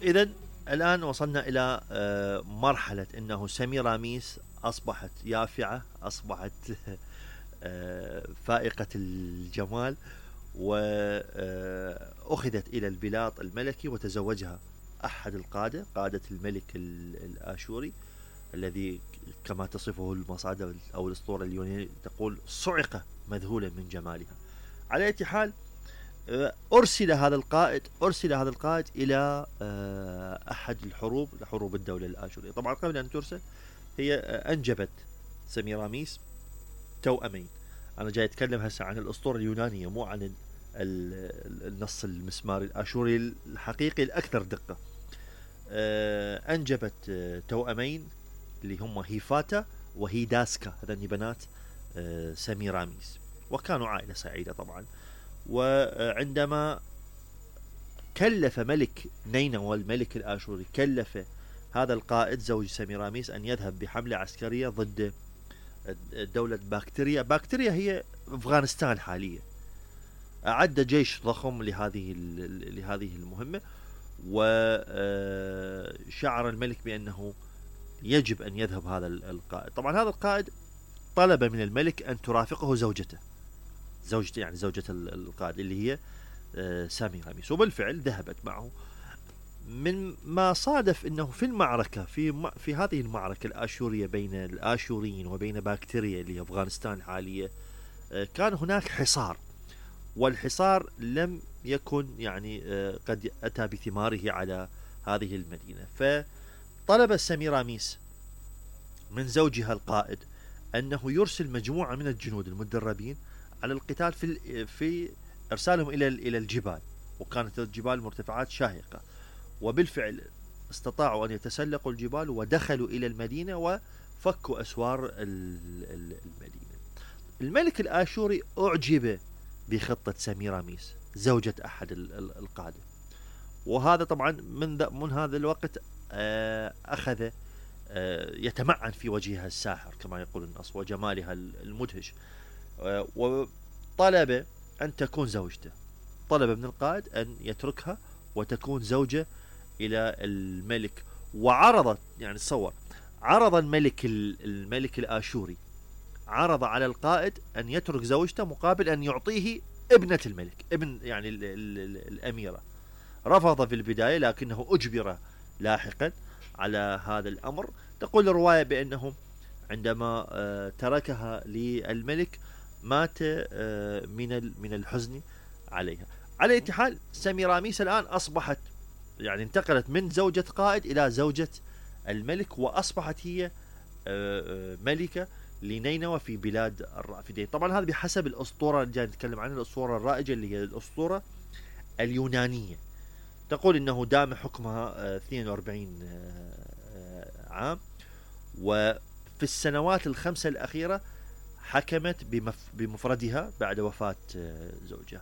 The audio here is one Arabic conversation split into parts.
إذن الآن وصلنا إلى مرحلة أنه سميراميس أصبحت يافعة، أصبحت فائقة الجمال، وأخذت إلى البلاط الملكي وتزوجها أحد قادة الملك الآشوري، الذي كما تصفه المصادر أو الأسطورة اليونانية تقول صعق مذهولا من جمالها. على أي حال، أرسل هذا القائد إلى أحد حروب الدولة الآشورية. طبعا قبل أن ترسل هي أنجبت سميراميس توأمين. أنا جاي أتكلم هسه عن الأسطورة اليونانية، مو عن النص المسماري الآشوري الحقيقي الأكثر دقة. أنجبت توأمين اللي هم هيفاتا وهيداسكا، هذني بنات سميراميس، وكانوا عائلة سعيدة طبعا. وعندما كلف ملك نينوى الملك الآشوري، كلف هذا القائد زوج سميراميس أن يذهب بحملة عسكرية ضد دولة باكتريا هي أفغانستان الحالية. أعد جيش ضخم لهذه المهمة، وشعر الملك بأنه يجب أن يذهب هذا القائد. طبعا هذا القائد طلب من الملك أن ترافقه زوجته، يعني زوجة القائد اللي هي سميراميس، وبالفعل ذهبت معه. من ما صادف أنه في المعركة في هذه المعركة الآشورية بين الآشوريين وبين باكتريا اللي هي أفغانستان الحالية، كان هناك حصار، والحصار لم يكن يعني قد أتى بثماره على هذه المدينة. فطلب سميراميس من زوجها القائد أنه يرسل مجموعة من الجنود المدربين على القتال في إرسالهم إلى الجبال، وكانت الجبال مرتفعات شاهقة. وبالفعل استطاعوا أن يتسلقوا الجبال ودخلوا إلى المدينة وفكوا أسوار المدينة. الملك الآشوري أعجب بخطة سميراميس زوجة أحد القادة، وهذا طبعا من هذا الوقت أخذ يتمعن في وجهها الساحر كما يقول النص وجمالها المدهش، وطلب أن تكون زوجته. طلب من القائد أن يتركها وتكون زوجة إلى الملك. وعرضت، يعني تصور، عرض الملك الآشوري عرض على القائد أن يترك زوجته مقابل أن يعطيه ابنة الملك، ابن يعني الأميرة. رفض في البداية لكنه أجبر لاحقا على هذا الأمر. تقول الرواية بأنه عندما تركها للملك مات من الحزن عليها. على أي حال، سميراميس الآن أصبحت يعني انتقلت من زوجة قائد إلى زوجة الملك، وأصبحت هي ملكة لنينوى في بلاد الرافدين. طبعا هذا بحسب الأسطورة اللي جاي نتكلم عنها، الأسطورة الرائجة اللي هي الأسطورة اليونانية. تقول إنه دام حكمها 42 عام، وفي السنوات الخمسة الأخيرة حكمت بمفردها بعد وفاة زوجها.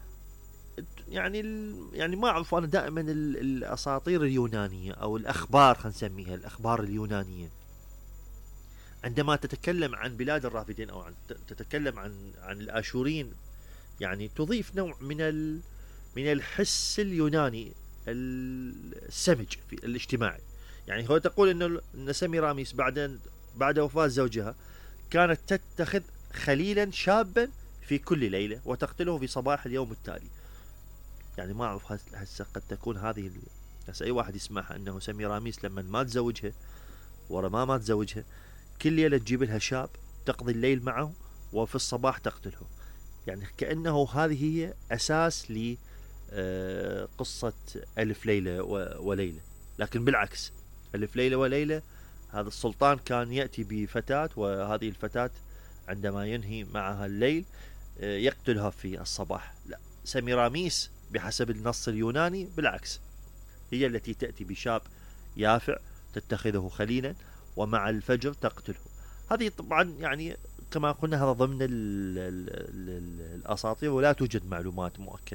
يعني ما أعرف أنا، دائما الأساطير اليونانية أو الأخبار، خلينا نسميها الأخبار اليونانية، عندما تتكلم عن بلاد الرافدين أو تتكلم عن الآشوريين، يعني تضيف نوع من الحس اليوناني السمج في الاجتماعي. يعني هو تقول إن سميراميس بعد وفاة زوجها كانت تتخذ خليلا شابا في كل ليلة وتقتله في صباح اليوم التالي. يعني ما أعرف هسه قد تكون هذه هسه أي واحد يسمعها أنه سميراميس لما ما تزوجها، ورا ما تزوجها، كل ليلة تجيب لها شاب تقضي الليل معه وفي الصباح تقتله. يعني كأنه هذه هي أساس قصة ألف ليلة وليلة. لكن بالعكس، ألف ليلة وليلة هذا السلطان كان يأتي بفتاة، وهذه الفتاة عندما ينهي معها الليل يقتلها في الصباح. لا، سميراميس بحسب النص اليوناني بالعكس، هي التي تأتي بشاب يافع تتخذه خليلا ومع الفجر تقتله. هذه طبعا يعني كما قلنا هذا ضمن الأساطير، ولا توجد معلومات مؤكدة